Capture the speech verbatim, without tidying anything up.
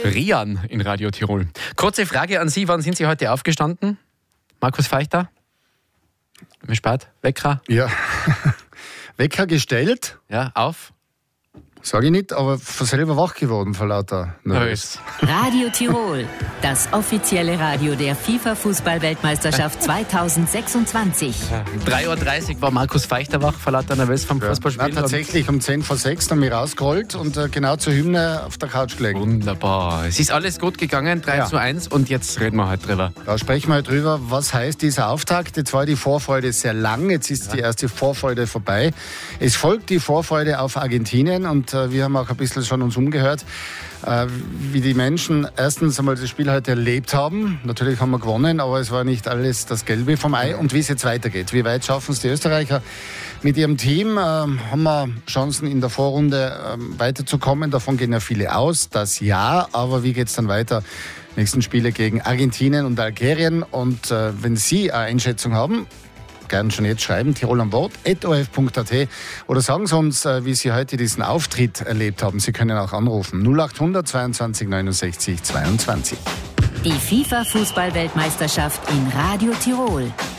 Rian in Radio Tirol. Kurze Frage an Sie, wann sind Sie heute aufgestanden? Markus Feichter? Wie spät? Wecker? Ja, Wecker gestellt. Ja, auf? Sage ich nicht, aber von selber wach geworden vor lauter Nervös. Radio Tirol, das offizielle Radio der FIFA-Fußball-Weltmeisterschaft zweitausendsechsundzwanzig. Ja. drei Uhr dreißig war Markus Feichter wach vor lauter Nervös vom Ja. Fußballspiel. Nein, tatsächlich um zehn vor sechs haben wir rausgerollt und äh, genau zur Hymne auf der Couch gelegt. Wunderbar. Es ist alles gut gegangen, drei Ja. zu eins und jetzt reden wir halt drüber. Da sprechen wir halt drüber, was heißt dieser Auftakt. Jetzt war die Vorfreude sehr lang, jetzt ist ja. die erste Vorfreude vorbei. Es folgt die Vorfreude auf Argentinien und äh, wir haben auch ein bisschen schon uns umgehört, äh, wie die Menschen erstens einmal das Spiel heute erlebt haben. Natürlich haben wir gewonnen, aber es war nicht alles das Gelbe vom Ei. Und wie es jetzt weitergeht. Wie weit schaffen es die Österreicher mit ihrem Team? Äh, haben wir Chancen in der Vorrunde äh, weiterzukommen? Davon gehen ja viele aus, das ja. Aber wie geht es dann weiter? Nächsten Spiele gegen Argentinien und Algerien. Und äh, wenn Sie eine Einschätzung haben, gerne schon jetzt schreiben, Tirol am Wort, at o f punkt a t oder sagen Sie uns, wie Sie heute diesen Auftritt erlebt haben. Sie können auch anrufen. null acht hundert zweiundzwanzig neunundsechzig zweiundzwanzig. Die FIFA-Fußball-Weltmeisterschaft in Radio Tirol.